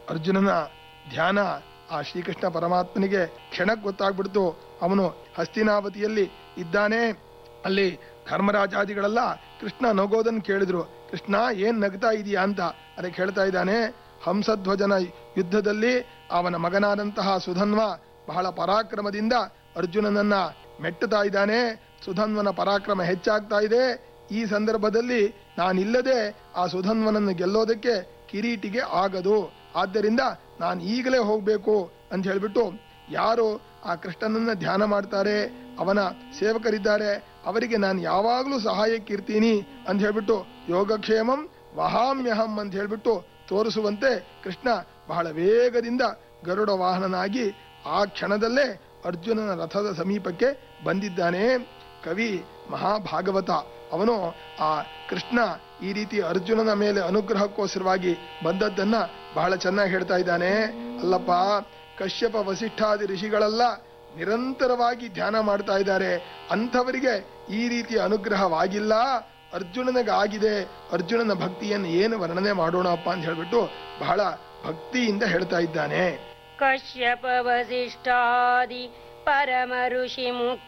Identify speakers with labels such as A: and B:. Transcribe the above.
A: ಅರ್ಜುನನ ಧ್ಯಾನ ಆ ಶ್ರೀಕೃಷ್ಣ ಪರಮಾತ್ಮನಿಗೆ ಕ್ಷಣಕ್ಕೆ ಗೊತ್ತಾಗ್ಬಿಡ್ತು. ಅವನು ಹಸ್ತಿನಾವತಿಯಲ್ಲಿ ಇದ್ದಾನೆ. ಅಲ್ಲಿ ಧರ್ಮರಾಜಾದಿಗಳೆಲ್ಲ ಕೃಷ್ಣ ನಗೋದನ್ನು ಕೇಳಿದ್ರು. ಕೃಷ್ಣ ಏನ್ ನಗ್ತಾ ಇದೀಯಾ ಅಂತ. ಅದಕ್ಕೆ ಹೇಳ್ತಾ ಇದ್ದಾನೆ, ಹಂಸಧ್ವಜನ ಯುದ್ಧದಲ್ಲಿ ಅವನ ಮಗನಾದಂತಹ ಸುಧನ್ವ ಬಹಳ ಪರಾಕ್ರಮದಿಂದ ಅರ್ಜುನನನ್ನ ಮೆಟ್ಟುತ್ತಾ ಇದ್ದಾನೆ. ಸುಧನ್ವನ ಪರಾಕ್ರಮ ಹೆಚ್ಚಾಗ್ತಾ ಇದೆ. ಈ ಸಂದರ್ಭದಲ್ಲಿ ನಾನಿಲ್ಲದೆ ಆ ಸುಧನ್ವನನ್ನು ಗೆಲ್ಲೋದಕ್ಕೆ ಕಿರೀಟಿಗೆ ಆಗದು. ಆದ್ದರಿಂದ ನಾನು ಈಗಲೇ ಹೋಗ್ಬೇಕು ಅಂತ ಹೇಳ್ಬಿಟ್ಟು ಯಾರು ಆ ಕೃಷ್ಣನನ್ನ ಧ್ಯಾನ ಮಾಡ್ತಾರೆ, ಅವನ ಸೇವಕರಿದ್ದಾರೆ, ಅವರಿಗೆ ನಾನು ಯಾವಾಗ್ಲೂ ಸಹಾಯಕ್ಕಿರ್ತೀನಿ ಅಂತ ಹೇಳ್ಬಿಟ್ಟು ಯೋಗಕ್ಷೇಮಂ ವಹಾಮ್ಯಹಂ ಅಂತ ಹೇಳ್ಬಿಟ್ಟು ತೋರಿಸುವಂತೆ ಕೃಷ್ಣ ಬಹಳ ವೇಗದಿಂದ ಗರುಡ ವಾಹನನಾಗಿ ಆ ಕ್ಷಣದಲ್ಲೇ ಅರ್ಜುನನ ರಥದ ಸಮೀಪಕ್ಕೆ ಬಂದಿದ್ದಾನೆ. ಕವಿ ಮಹಾಭಾಗವತ ಅವನು ಆ ಕೃಷ್ಣ ಈ ರೀತಿ ಅರ್ಜುನನ ಮೇಲೆ ಅನುಗ್ರಹಕ್ಕೋಸ್ಕರವಾಗಿ ಬಂದದ್ದನ್ನ ಬಹಳ ಚೆನ್ನಾಗಿ ಹೇಳ್ತಾ ಇದ್ದಾನೆ. ಅಲ್ಲಪ್ಪ, ಕಶ್ಯಪ ವಸಿಷ್ಠಾದಿ ಋಷಿಗಳೆಲ್ಲ ನಿರಂತರವಾಗಿ ಧ್ಯಾನ ಮಾಡ್ತಾ ಇದ್ದಾರೆ. ಅಂಥವರಿಗೆ ಈ ರೀತಿಯ ಅನುಗ್ರಹವಾಗಿಲ್ಲ, ಅರ್ಜುನನಿಗಾಗಿದೆ. ಅರ್ಜುನನ ಭಕ್ತಿಯನ್ನು ಏನು ವರ್ಣನೆ ಮಾಡೋಣಪ್ಪ ಅಂತ ಹೇಳ್ಬಿಟ್ಟು ಬಹಳ ಭಕ್ತಿಯಿಂದ ಹೇಳ್ತಾ ಇದ್ದಾನೆ.
B: ಕಶ್ಯಪ ವಸಿಷ್ಠಾದಿ ಪರಮ ಋಷಿ ಮುಖ್ಯ